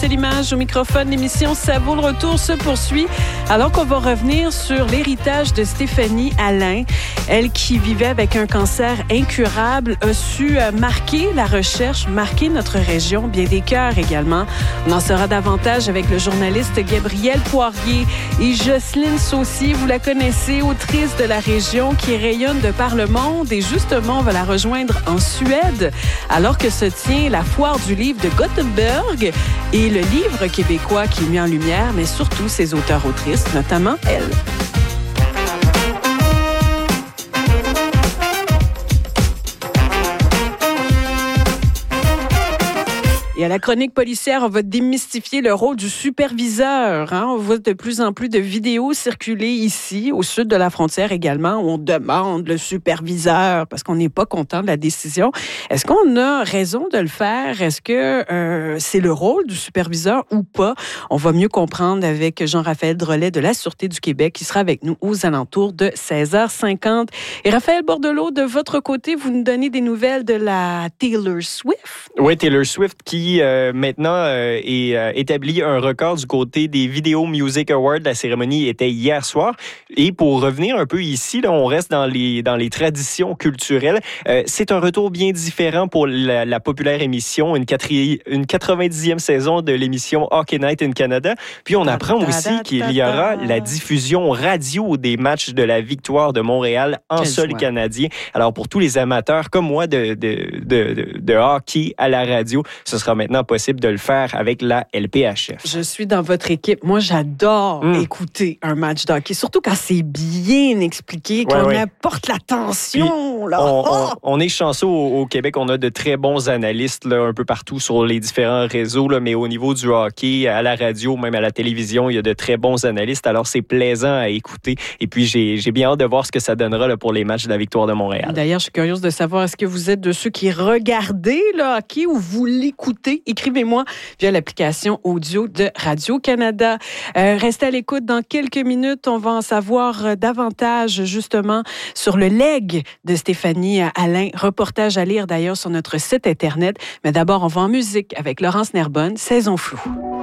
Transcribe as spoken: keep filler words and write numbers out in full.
Castel-Image au microphone. L'émission Ça vaut le retour se poursuit alors qu'on va revenir sur l'héritage de Stéphanie Alain. Elle qui vivait avec un cancer incurable a su marquer la recherche, marquer notre région, bien des cœurs également. On en saura davantage avec le journaliste Gabriel Poirier et Jocelyne Saucier. Vous la connaissez, autrice de la région qui rayonne de par le monde et justement on va la rejoindre en Suède alors que se tient la foire du livre de Gothenburg et le livre québécois qui est mis en lumière, mais surtout ses auteurs-autrices, notamment elle. Et à la chronique policière, on va démystifier le rôle du superviseur. Hein? On voit de plus en plus de vidéos circuler ici, au sud de la frontière également, où on demande le superviseur parce qu'on n'est pas content de la décision. Est-ce qu'on a raison de le faire? Est-ce que euh, c'est le rôle du superviseur ou pas? On va mieux comprendre avec Jean-Raphaël Drolet de la Sûreté du Québec qui sera avec nous aux alentours de seize heures cinquante. Et Raphaël Bordelot, de votre côté, vous nous donnez des nouvelles de la Taylor Swift? Oui, Taylor Swift qui Euh, maintenant euh, est euh, établi un record du côté des Video Music Awards. La cérémonie était hier soir. Et pour revenir un peu ici, là, on reste dans les, dans les traditions culturelles. Euh, c'est un retour bien différent pour la, la populaire émission, une, quatri- une quatre-vingt-dixième saison de l'émission Hockey Night in Canada. Puis on apprend aussi qu'il y aura la diffusion radio des matchs de la victoire de Montréal en Quel sol choix. canadien. Alors pour tous les amateurs comme moi de, de, de, de, de hockey à la radio, ce sera maintenant possible de le faire avec la L P H F. Je suis dans votre équipe. Moi, j'adore mmh. écouter un match de hockey, surtout quand c'est bien expliqué, quand ouais, on ouais. apporte l'attention. Là. On, oh! on, on est chanceux au, au Québec. On a de très bons analystes là, un peu partout sur les différents réseaux, là, mais au niveau du hockey, à la radio, même à la télévision, il y a de très bons analystes. Alors, c'est plaisant à écouter. Et puis, j'ai, j'ai bien hâte de voir ce que ça donnera là, pour les matchs de la victoire de Montréal. D'ailleurs, je suis curieuse de savoir, est-ce que vous êtes de ceux qui regardez le hockey ou vous l'écoutez? Écrivez-moi via l'application audio de Radio-Canada. Euh, restez à l'écoute. Dans quelques minutes, on va en savoir davantage justement sur le legs de Stéphanie Alain. Reportage à lire d'ailleurs sur notre site Internet. Mais d'abord, on va en musique avec Laurence Nerbonne, Saison floue.